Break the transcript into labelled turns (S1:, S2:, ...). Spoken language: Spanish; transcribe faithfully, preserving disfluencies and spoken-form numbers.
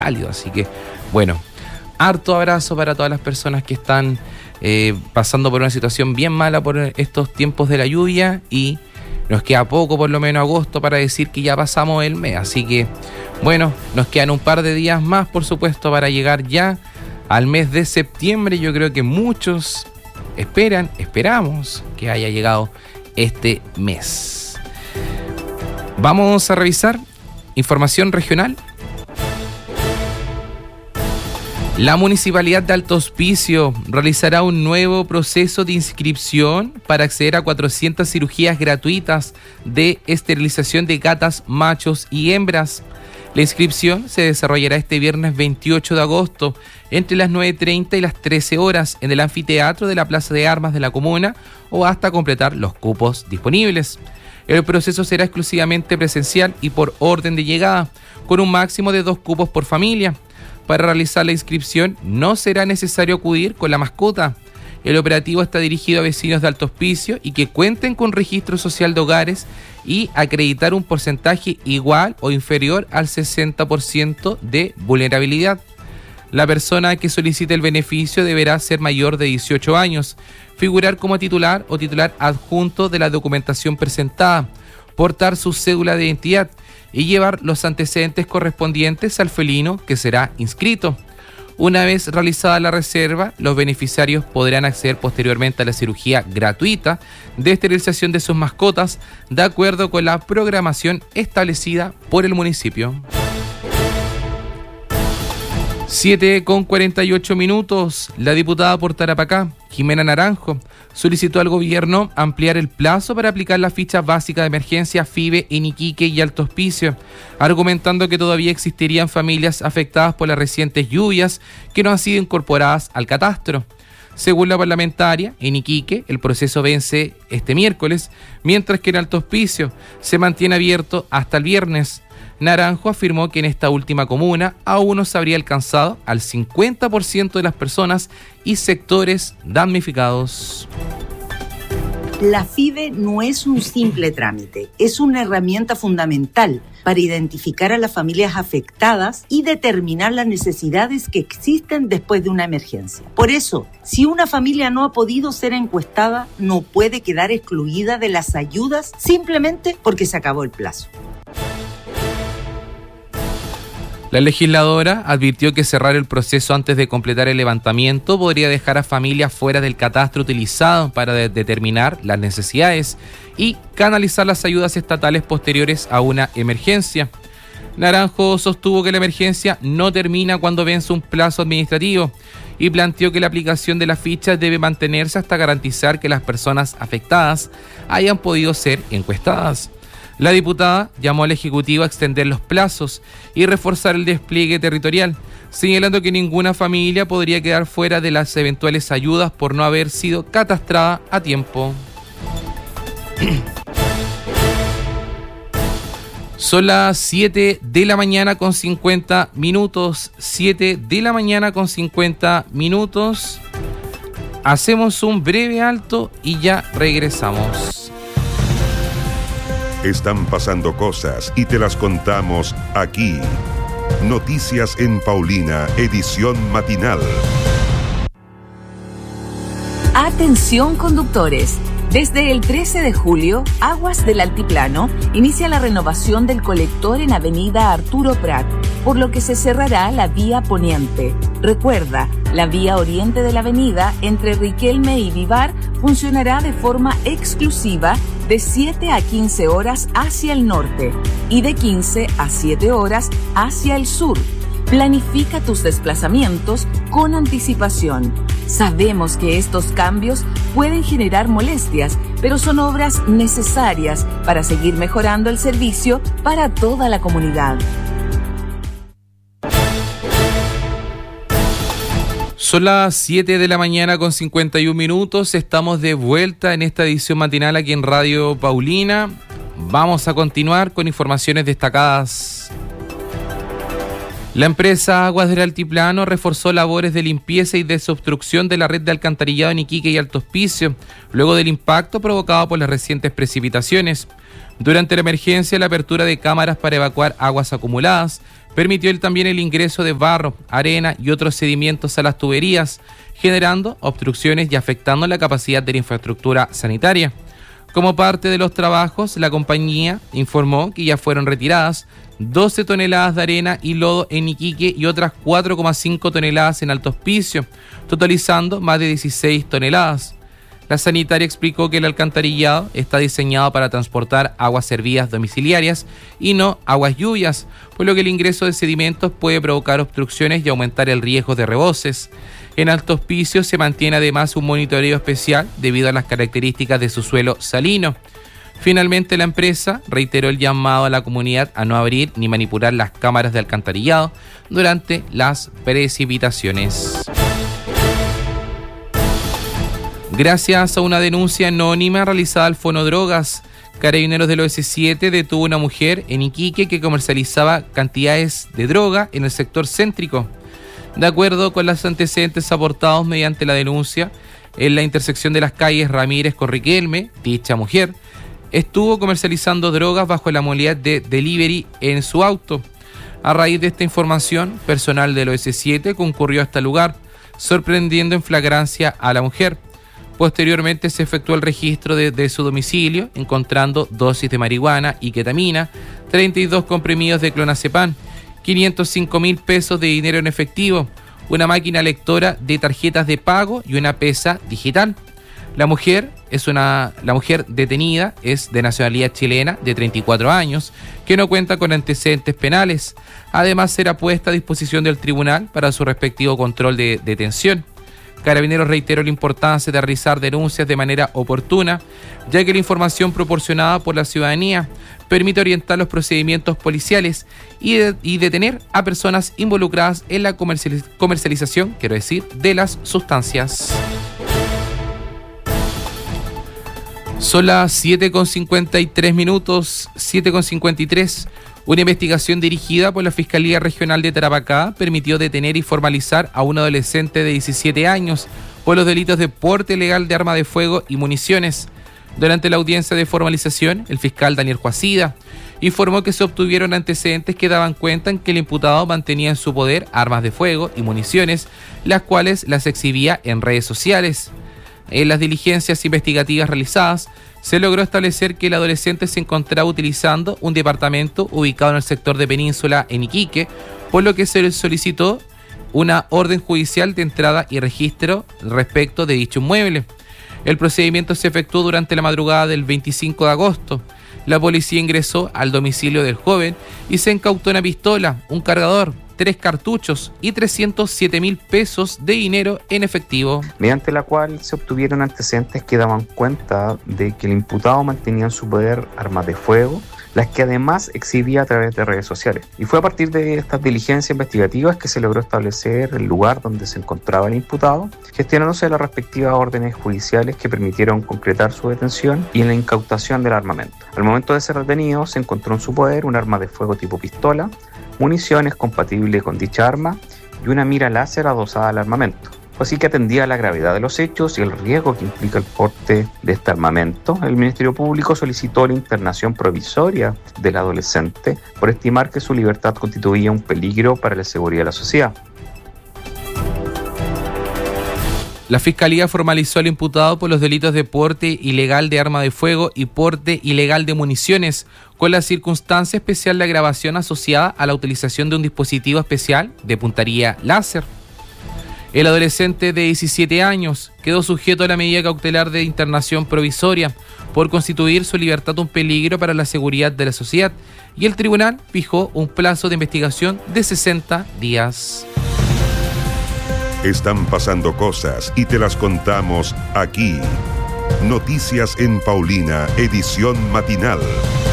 S1: cálido. Así que, bueno, harto abrazo para todas las personas que están eh, pasando por una situación bien mala por estos tiempos de la lluvia, y nos queda poco, por lo menos agosto, para decir que ya pasamos el mes. Así que, bueno, nos quedan un par de días más, por supuesto, para llegar ya al mes de septiembre. Yo creo que muchos esperan, esperamos que haya llegado este mes. Vamos a revisar información regional. La Municipalidad de Alto Hospicio realizará un nuevo proceso de inscripción para acceder a cuatrocientas cirugías gratuitas de esterilización de gatas, machos y hembras. La inscripción se desarrollará este viernes veintiocho de agosto entre las nueve treinta y las trece horas en el anfiteatro de la Plaza de Armas de la comuna, o hasta completar los cupos disponibles. El proceso será exclusivamente presencial y por orden de llegada, con un máximo de dos cupos por familia. Para realizar la inscripción no será necesario acudir con la mascota. El operativo está dirigido a vecinos de Alto Hospicio y que cuenten con registro social de hogares y acreditar un porcentaje igual o inferior al sesenta por ciento de vulnerabilidad. La persona que solicite el beneficio deberá ser mayor de dieciocho años, figurar como titular o titular adjunto de la documentación presentada, portar su cédula de identidad y llevar los antecedentes correspondientes al felino que será inscrito. Una vez realizada la reserva, los beneficiarios podrán acceder posteriormente a la cirugía gratuita de esterilización de sus mascotas, de acuerdo con la programación establecida por el municipio. siete con cuarenta y ocho minutos. La diputada por Tarapacá, Jimena Naranjo, solicitó al gobierno ampliar el plazo para aplicar la ficha básica de emergencia FIBE en Iquique y Alto Hospicio, argumentando que todavía existirían familias afectadas por las recientes lluvias que no han sido incorporadas al catastro. Según la parlamentaria, en Iquique el proceso vence este miércoles, mientras que en Alto Hospicio se mantiene abierto hasta el viernes. Naranjo afirmó que en esta última comuna aún no se habría alcanzado al cincuenta por ciento de las personas y sectores damnificados.
S2: La FIBE no es un simple trámite, es una herramienta fundamental para identificar a las familias afectadas y determinar las necesidades que existen después de una emergencia. Por eso, si una familia no ha podido ser encuestada, no puede quedar excluida de las ayudas simplemente porque se acabó el plazo.
S1: La legisladora advirtió que cerrar el proceso antes de completar el levantamiento podría dejar a familias fuera del catastro utilizado para de- determinar las necesidades y canalizar las ayudas estatales posteriores a una emergencia. Naranjo sostuvo que la emergencia no termina cuando vence un plazo administrativo y planteó que la aplicación de la ficha debe mantenerse hasta garantizar que las personas afectadas hayan podido ser encuestadas. La diputada llamó al Ejecutivo a extender los plazos y reforzar el despliegue territorial, señalando que ninguna familia podría quedar fuera de las eventuales ayudas por no haber sido catastrada a tiempo. Son las siete de la mañana con cincuenta minutos. siete de la mañana con cincuenta minutos. Hacemos un breve alto y ya regresamos.
S3: Están pasando cosas y te las contamos aquí. Noticias en Paulina, edición matinal.
S4: Atención conductores. Desde el trece de julio, Aguas del Altiplano inicia la renovación del colector en Avenida Arturo Prat, por lo que se cerrará la vía poniente. Recuerda, la vía oriente de la avenida entre Riquelme y Vivar funcionará de forma exclusiva de siete a quince horas hacia el norte y de quince a siete horas hacia el sur. Planifica tus desplazamientos con anticipación. Sabemos que estos cambios pueden generar molestias, pero son obras necesarias para seguir mejorando el servicio para toda la comunidad.
S1: Son las siete de la mañana con cincuenta y un minutos. Estamos de vuelta en esta edición matinal aquí en Radio Paulina. Vamos a continuar con informaciones destacadas. La empresa Aguas del Altiplano reforzó labores de limpieza y desobstrucción de la red de alcantarillado en Iquique y Alto Hospicio, luego del impacto provocado por las recientes precipitaciones. Durante la emergencia, la apertura de cámaras para evacuar aguas acumuladas permitió también el ingreso de barro, arena y otros sedimentos a las tuberías, generando obstrucciones y afectando la capacidad de la infraestructura sanitaria. Como parte de los trabajos, la compañía informó que ya fueron retiradas doce toneladas de arena y lodo en Iquique y otras cuatro coma cinco toneladas en Alto Hospicio, totalizando más de dieciséis toneladas. La sanitaria explicó que el alcantarillado está diseñado para transportar aguas servidas domiciliarias y no aguas lluvias, por lo que el ingreso de sedimentos puede provocar obstrucciones y aumentar el riesgo de reboses. En Alto Hospicio se mantiene además un monitoreo especial debido a las características de su suelo salino. Finalmente, la empresa reiteró el llamado a la comunidad a no abrir ni manipular las cámaras de alcantarillado durante las precipitaciones. Gracias a una denuncia anónima realizada al Fonodrogas, Carabineros del O S siete detuvo a una mujer en Iquique que comercializaba cantidades de droga en el sector céntrico. De acuerdo con los antecedentes aportados mediante la denuncia, en la intersección de las calles Ramírez con Riquelme, dicha mujer estuvo comercializando drogas bajo la modalidad de delivery en su auto. A raíz de esta información, personal del O S siete concurrió hasta el lugar, sorprendiendo en flagrancia a la mujer. Posteriormente se efectuó el registro de, de su domicilio, encontrando dosis de marihuana y ketamina, treinta y dos comprimidos de clonazepam, quinientos cinco mil pesos de dinero en efectivo, una máquina lectora de tarjetas de pago y una pesa digital. La mujer es una la mujer detenida es de nacionalidad chilena de treinta y cuatro años, que no cuenta con antecedentes penales. Además, será puesta a disposición del tribunal para su respectivo control de detención. Carabineros reiteró la importancia de realizar denuncias de manera oportuna, ya que la información proporcionada por la ciudadanía permite orientar los procedimientos policiales y, de, y detener a personas involucradas en la comercializ- comercialización, quiero decir, de las sustancias. Son las siete con cincuenta y tres minutos, siete con cincuenta y tres. Una investigación dirigida por la Fiscalía Regional de Tarapacá permitió detener y formalizar a un adolescente de diecisiete años por los delitos de porte ilegal de arma de fuego y municiones. Durante la audiencia de formalización, el fiscal Daniel Juacida informó que se obtuvieron antecedentes que daban cuenta en que el imputado mantenía en su poder armas de fuego y municiones, las cuales las exhibía en redes sociales. En las diligencias investigativas realizadas, se logró establecer que el adolescente se encontraba utilizando un departamento ubicado en el sector de Península en Iquique, por lo que se le solicitó una orden judicial de entrada y registro respecto de dicho inmueble. El procedimiento se efectuó durante la madrugada del veinticinco de agosto. La policía ingresó al domicilio del joven y se incautó una pistola, un cargador, tres cartuchos y trescientos siete mil pesos de dinero en efectivo.
S5: Mediante la cual se obtuvieron antecedentes que daban cuenta de que el imputado mantenía en su poder armas de fuego, las que además exhibía a través de redes sociales. Y fue a partir de estas diligencias investigativas que se logró establecer el lugar donde se encontraba el imputado, gestionándose las respectivas órdenes judiciales que permitieron concretar su detención y la incautación del armamento. Al momento de ser retenido, se encontró en su poder un arma de fuego tipo pistola, municiones compatibles con dicha arma y una mira láser adosada al armamento. Así que atendía a la gravedad de los hechos y el riesgo que implica el porte de este armamento, el Ministerio Público solicitó la internación provisoria del adolescente por estimar que su libertad constituía un peligro para la seguridad de la sociedad.
S1: La Fiscalía formalizó al imputado por los delitos de porte ilegal de arma de fuego y porte ilegal de municiones, con la circunstancia especial de agravación asociada a la utilización de un dispositivo especial de puntería láser. El adolescente de diecisiete años quedó sujeto a la medida cautelar de internación provisoria por constituir su libertad un peligro para la seguridad de la sociedad, y el tribunal fijó un plazo de investigación de sesenta días.
S3: Están pasando cosas y te las contamos aquí. Noticias en Paulina, edición matinal.